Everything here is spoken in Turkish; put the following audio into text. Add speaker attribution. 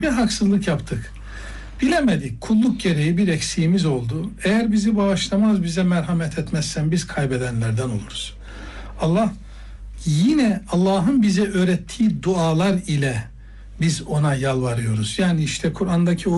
Speaker 1: Bir haksızlık yaptık. Bilemedik. Kulluk gereği bir eksiğimiz oldu. Eğer bizi bağışlamaz, bize merhamet etmezsen biz kaybedenlerden oluruz. Allah yine Allah'ın bize öğrettiği dualar ile biz ona yalvarıyoruz. Yani işte Kur'an'daki o